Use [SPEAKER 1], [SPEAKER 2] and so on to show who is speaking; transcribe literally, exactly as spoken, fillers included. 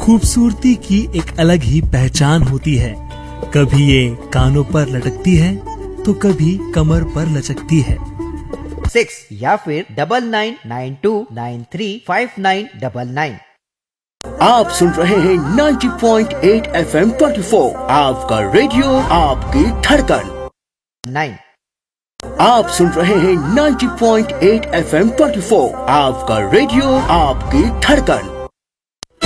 [SPEAKER 1] खूबसूरती की एक अलग ही पहचान होती है। कभी ये कानों पर लटकती है तो कभी कमर पर लचकती है।
[SPEAKER 2] सिक्स या फिर double nine nine to nine three five nine double nine.
[SPEAKER 3] आप सुन रहे हैं ninety point eight F M twenty four, आपका रेडियो आपकी धड़कन।
[SPEAKER 2] नाइन।
[SPEAKER 3] आप सुन रहे हैं ninety point eight F M twenty four, आपका रेडियो आपकी धड़कन।